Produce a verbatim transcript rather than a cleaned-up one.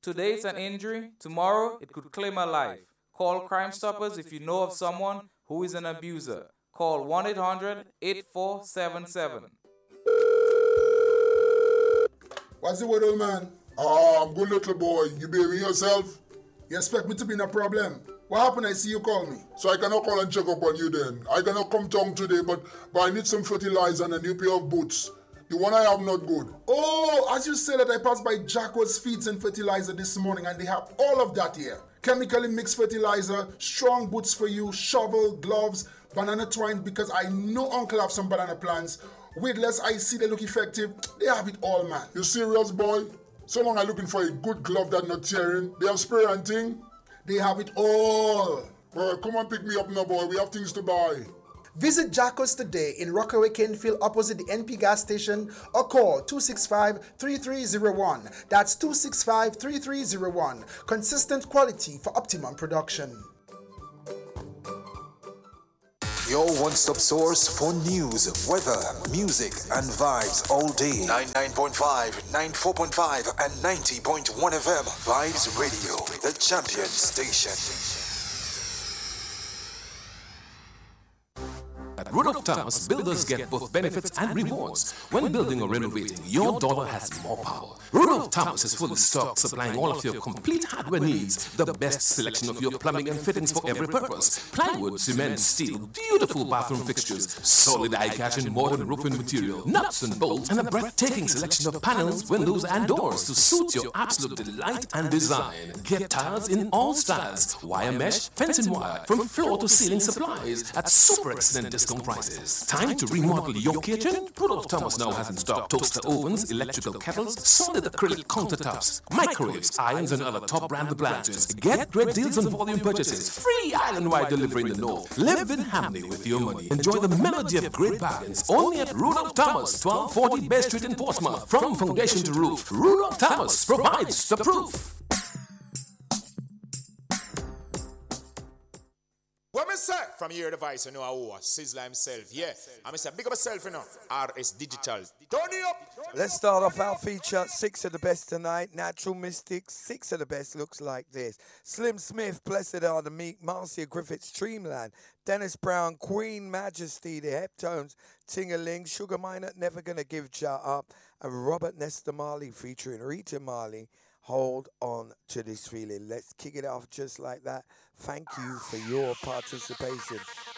Today it's an injury, tomorrow it could claim a life. Call Crime Stoppers if you know of someone who is an abuser. Call one eight hundred eight four seven seven. What's the word, old man? Ah, I'm good, little boy. You behaving yourself? You expect me to be in a problem? What happened? I see you call me. So I cannot call and check up on you then. I cannot come down today, but, but I need some fertilizer and a new pair of boots. The one I have not good. Oh, as you say that, I passed by Jacko's Feeds and Fertilizer this morning and they have all of that here. Chemically mixed fertilizer, strong boots for you, shovel, gloves, banana twine, because I know Uncle have some banana plants. Weedless, I see they look effective. They have it all, man. You serious, boy? So long I'm looking for a good glove that not tearing. They have spray and thing? They have it all. Well, come and pick me up now, boy. We have things to buy. Visit Jacko's today in Rockaway Kenfield opposite the N P gas station or call two six five, three three zero one. That's two six five, three three zero one. Consistent quality for optimum production. Your one-stop source for news, weather, music, and vibes all day. ninety-nine point five, ninety-four point five, and ninety point one F M. Vibes Radio, the champion station. At Rudolph Thomas, builders get both benefits and rewards. When building or renovating, your dollar has more power. Rudolph Thomas is fully stocked, supplying all of your complete hardware needs, the best selection of your plumbing and fittings for every purpose. Plywood, cement, steel, beautiful bathroom fixtures, solid eye-catching modern roofing material, nuts and bolts, and a breathtaking selection of panels, windows, and doors to suit your absolute delight and design. Get tiles in all styles, wire mesh, fencing wire, from floor to ceiling supplies at super excellent discount prices. Time to remodel your kitchen? Rudolph Thomas now has in stock toaster ovens, electrical kettles, solid acrylic countertops, microwaves, irons, and other top brand appliances. Get great deals on volume purchases. Free island-wide delivery in the north. Live in Hamley with your money. Enjoy the melody of great bargains. Only at Rudolph Thomas, twelve forty Bay Street in Portsmouth. From foundation to roof, Rudolph Thomas provides the proof. What me say? From your device, you know who Sizzler himself, yeah. I say, big up yourself, you know. R S Digital. Turn it up! Let's start off our feature. Six of the best tonight. Natural Mystics. Six of the best looks like this. Slim Smith, Blessed Are the Meek. Marcia Griffiths, Dreamland. Dennis Brown, Queen Majesty, The Heptones, Ting-a-Ling. Sugar Minor, Never Gonna Give Ja Up. And Robert Nesta Marley featuring Rita Marley. Hold on to this feeling. Let's kick it off just like that. Thank you for your participation.